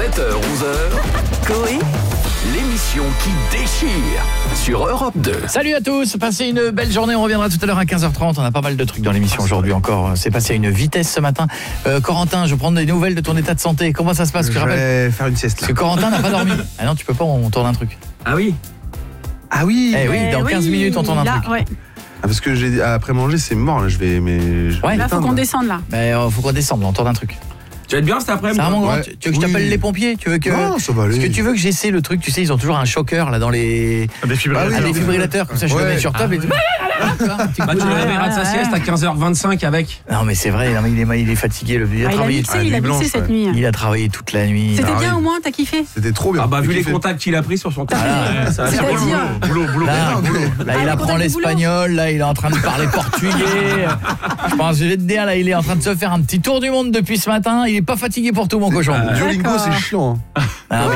7h-11h, Coé, l'émission qui déchire sur Europe 2. Salut à tous, passez une belle journée, on reviendra tout à l'heure à 15h30, on a pas mal de trucs dans l'émission aujourd'hui encore, c'est passé à une vitesse ce matin. Corentin, je prends des nouvelles de ton état de santé, comment ça se passe? Je vais faire une sieste là. Parce que Corentin n'a pas dormi. Ah non, tu peux pas, on tourne un truc. Ah oui. Ah oui. Eh oui, dans 15 minutes on tourne un truc. Ouais. Ah, parce que après manger c'est mort là, je vais Ouais. Là, faut qu'on descende là. Mais faut qu'on descende, on tourne un truc. Tu vas être bien cet après-midi. Ça va, mon grand, Ouais. tu veux que je t'appelle les pompiers? Tu veux que Non, ça va aller. Est-ce que tu veux que j'essaie le truc? Tu sais, ils ont toujours un choqueur là dans les défibrillateurs, comme ça je le mets sur top et tout. Bah, tu le réveilleras de sa sieste à 15h25 avec. Non mais c'est vrai, non, mais il est fatigué, il a Il a travaillé. mixé, il a blanche, mixé cette ouais. nuit. Il a travaillé toute la nuit. C'était Ah, bien oui. au moins, t'as kiffé? C'était trop bien. Ah bah vu J'ai les kiffé. contacts qu'il a pris sur son téléphone. Voilà. Ça C'est-à-dire boulot. Là, il Ah, apprend contact du l'espagnol, là, il est en train de parler portugais. Je pense, je vais te dire, là, il est en train de se faire un petit tour du monde depuis ce matin. Il est pas fatigué pour tout, mon cochon. Duolingo D'accord. c'est chiant. Ah,